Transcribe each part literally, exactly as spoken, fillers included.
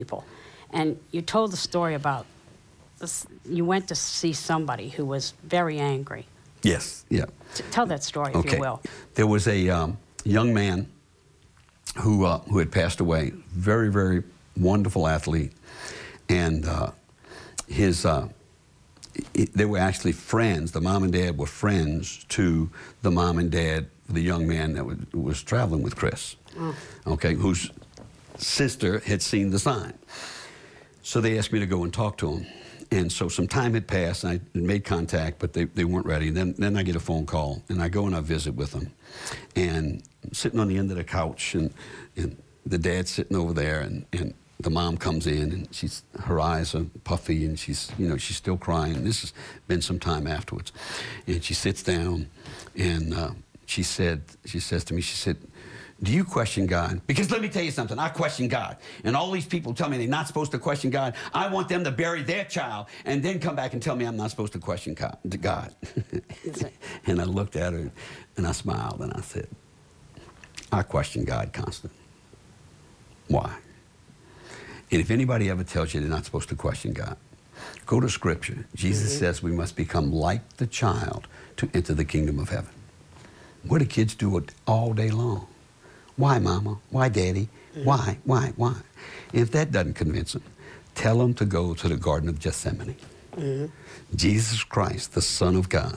people. And you told the story about this, you went to see somebody who was very angry. Yes, yeah. T tell that story, if okay. you will. There was a um, young man who, uh, who had passed away, very, very wonderful athlete. And uh, his, uh, it, they were actually friends. The mom and dad were friends to the mom and dad, the young man that was, was traveling with Chris, oh. okay, whose sister had seen the sign. So they asked me to go and talk to him. And so some time had passed, and I made contact, but they, they weren't ready. And then, then I get a phone call, and I go and I visit with them. And I'm sitting on the end of the couch, and, and the dad's sitting over there, and, and the mom comes in, and she's, her eyes are puffy, and she's, you know, she's still crying. This has been some time afterwards. And she sits down, and uh, she said, she says to me, she said, "Do you question God?" Because let me tell you something, I question God. And all these people tell me they're not supposed to question God. I want them to bury their child and then come back and tell me I'm not supposed to question God. And I looked at her and I smiled and I said, I question God constantly. Why? And if anybody ever tells you they're not supposed to question God, go to Scripture. Jesus mm-hmm. says we must become like the child to enter the kingdom of heaven. What do kids do it all day long? Why, Mama? Why, Daddy? Mm-hmm. Why, why, why? If that doesn't convince them, tell them to go to the Garden of Gethsemane. Mm-hmm. Jesus Christ, the Son of God,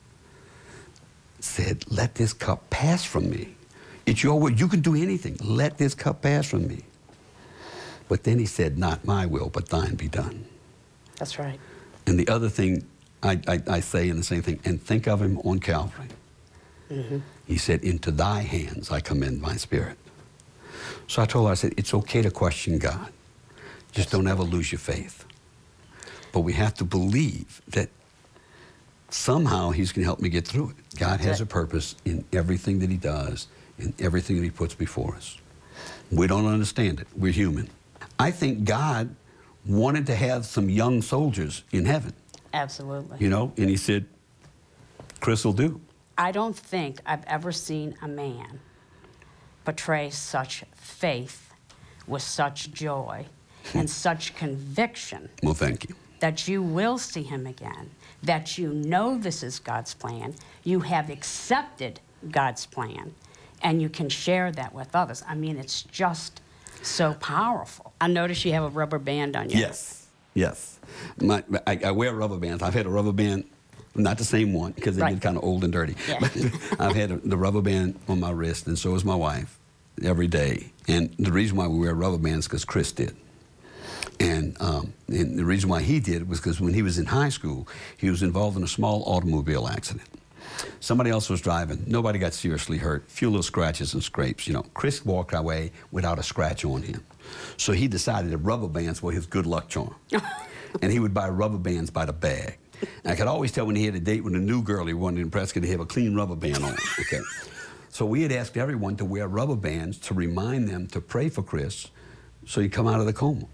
said, let this cup pass from me. It's your will. You can do anything. Let this cup pass from me. But then he said, not my will, but thine be done. That's right. And the other thing I, I, I say in the same thing, and think of him on Calvary. Mm-hmm. He said, into thy hands I commend my spirit. So I told her, I said, it's okay to question God. Just don't ever lose your faith. But we have to believe that somehow he's going to help me get through it. God has a purpose in everything that he does, in everything that he puts before us. We don't understand it. We're human. I think God wanted to have some young soldiers in heaven. Absolutely. You know, and he said, Chris will do. I don't think I've ever seen a man portray such faith with such joy and such conviction. Well, thank you. That you will see him again, that you know this is God's plan, you have accepted God's plan, and you can share that with others. I mean, it's just so powerful. I notice you have a rubber band on you. Yes, yes. My, I, I wear rubber bands. I've had a rubber band. Not the same one, because they right. get kind of old and dirty. Yeah. But I've had a, the rubber band on my wrist, and so has my wife, every day. And the reason why we wear rubber bands is because Chris did. And, um, and the reason why he did was because when he was in high school, he was involved in a small automobile accident. Somebody else was driving. Nobody got seriously hurt. A few little scratches and scrapes. You know, Chris walked away without a scratch on him. So he decided that rubber bands were his good luck charm. And he would buy rubber bands by the bag. And I could always tell when he had a date with a new girl he wanted to impress, because he have a clean rubber band on. Okay. So we had asked everyone to wear rubber bands to remind them to pray for Chris so he'd come out of the coma.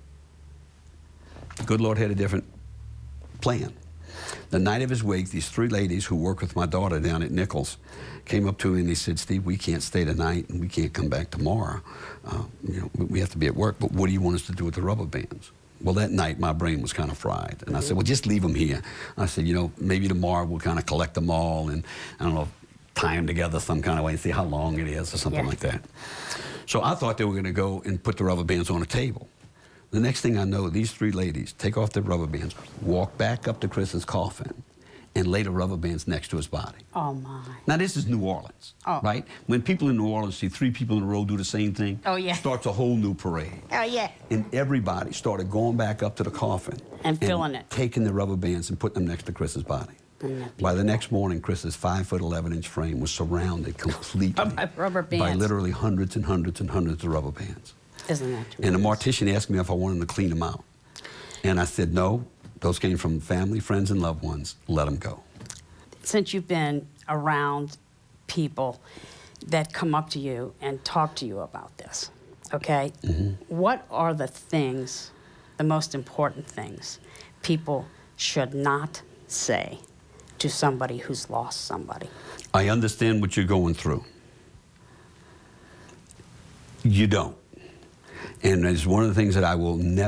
The good Lord had a different plan. The night of his wake, these three ladies who work with my daughter down at Nichols came up to me and they said, Steve, we can't stay tonight and we can't come back tomorrow. Uh, you know, we have to be at work, but what do you want us to do with the rubber bands? Well, that night, my brain was kind of fried. And I said, well, just leave them here. I said, you know, maybe tomorrow we'll kind of collect them all and, I don't know, tie them together some kind of way and see how long it is or something yeah. like that. So I thought they were going to go and put the rubber bands on a table. The next thing I know, these three ladies take off their rubber bands, walk back up to Chris's coffin, and lay the rubber bands next to his body. Oh, my. Now, this is New Orleans, oh. right? When people in New Orleans see three people in a row do the same thing, oh, yeah. starts a whole new parade. Oh, yeah. And everybody started going back up to the coffin. And filling it. Taking the rubber bands and putting them next to Chris's body. By the next morning, Chris's five foot eleven inch frame was surrounded completely by rubber bands. By literally hundreds and hundreds and hundreds of rubber bands. Isn't that true? And the mortician asked me if I wanted to clean them out. And I said, no, those came from family, friends, and loved ones. Let them go. Since you've been around people that come up to you and talk to you about this, okay, mm-hmm. what are the things, the most important things, people should not say to somebody who's lost somebody? I understand what you're going through. You don't. And it's one of the things that I will never